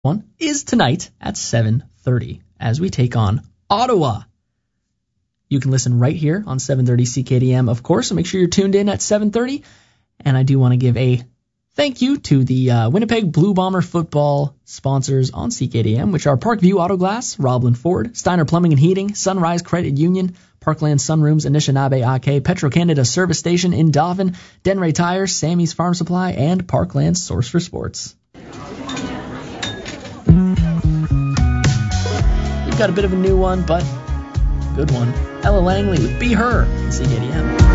one is tonight at 7:30 as we take on Ottawa. You can listen right here on 730 CKDM, of course, so make sure you're tuned in at 7:30. And I do want to give a thank you to the Winnipeg Blue Bomber football sponsors on CKDM, which are Parkview Auto Glass, Roblin Ford, Steiner Plumbing and Heating, Sunrise Credit Union, Parkland Sunrooms, Anishinaabe Ake, Petro-Canada Service Station in Dauphin, Denray Tires, Sammy's Farm Supply, and Parkland Source for Sports. We've got a bit of a new one, but good one. Ella Langley with Be Her on CKDM.